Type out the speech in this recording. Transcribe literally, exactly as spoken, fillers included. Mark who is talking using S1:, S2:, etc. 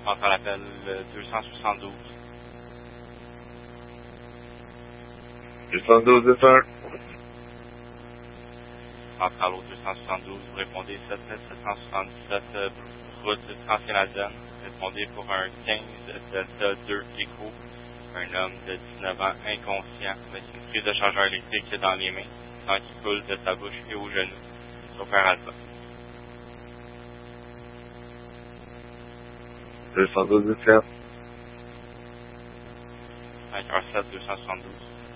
S1: Entre l'appel deux cent soixante-douze.
S2: deux cent douze est un.
S1: Central au deux cent soixante-douze, vous répondez sept mille sept cent soixante-dix-sept, euh, route transcanadienne. Répondez pour un quinze Delta deux Echo, un homme de dix-neuf ans inconscient avec une prise de chargeur électrique dans les mains, sang qui coule de sa bouche et aux genoux. Chauffeur Alpha.
S2: deux cent douze est un.
S1: cinq heures sept, deux cent soixante-douze.